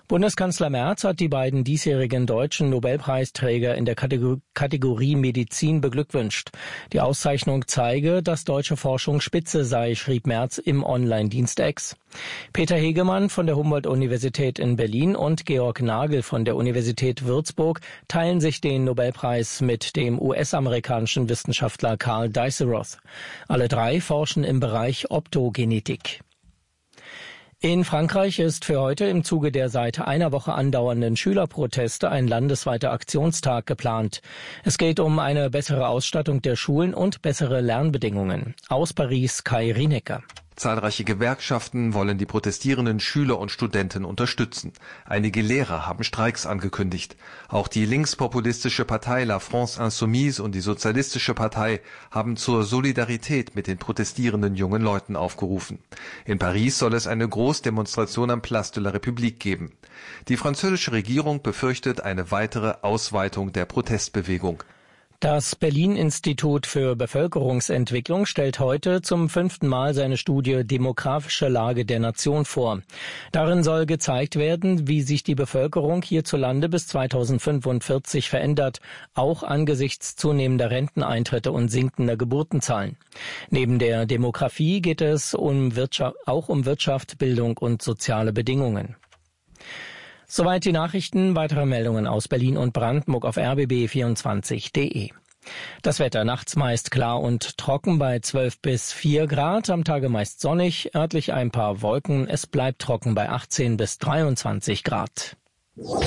Bundeskanzler Merz hat die beiden diesjährigen deutschen Nobelpreisträger in der Kategorie Medizin beglückwünscht. Die Auszeichnung zeige, dass deutsche Forschung Spitze sei, schrieb Merz im Online-Dienst X. Peter Hegemann von der Humboldt-Universität in Berlin und Georg Nagel von der Universität Würzburg teilen sich den Nobelpreis mit dem US-amerikanischen Wissenschaftler Carl Dijsselroth. Alle drei forschen im Bereich Optogenetik. In Frankreich ist für heute im Zuge der seit einer Woche andauernden Schülerproteste ein landesweiter Aktionstag geplant. Es geht um eine bessere Ausstattung der Schulen und bessere Lernbedingungen. Aus Paris Kai Rienecker. Zahlreiche Gewerkschaften wollen die protestierenden Schüler und Studenten unterstützen. Einige Lehrer haben Streiks angekündigt. Auch die linkspopulistische Partei La France Insoumise und die Sozialistische Partei haben zur Solidarität mit den protestierenden jungen Leuten aufgerufen. In Paris soll es eine Großdemonstration am Place de la République geben. Die französische Regierung befürchtet eine weitere Ausweitung der Protestbewegung. Das Berlin-Institut für Bevölkerungsentwicklung stellt heute zum 5. Mal seine Studie Demografische Lage der Nation vor. Darin soll gezeigt werden, wie sich die Bevölkerung hierzulande bis 2045 verändert, auch angesichts zunehmender Renteneintritte und sinkender Geburtenzahlen. Neben der Demografie geht es auch um Wirtschaft, Bildung und soziale Bedingungen. Soweit die Nachrichten. Weitere Meldungen aus Berlin und Brandenburg auf rbb24.de. Das Wetter nachts meist klar und trocken bei 12 bis 4 Grad, am Tage meist sonnig, örtlich ein paar Wolken. Es bleibt trocken bei 18 bis 23 Grad. Und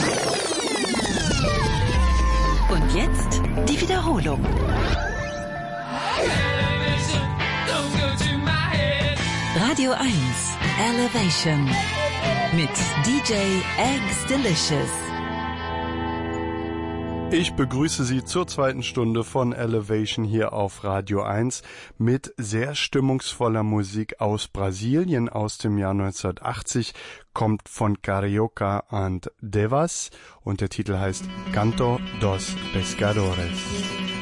jetzt die Wiederholung. Radio 1 Elevation mit DJ Eggs Delicious. Ich begrüße Sie zur zweiten Stunde von Elevation hier auf Radio 1 mit sehr stimmungsvoller Musik aus Brasilien aus dem Jahr 1980, kommt von Carioca and Devas und der Titel heißt Canto dos Pescadores.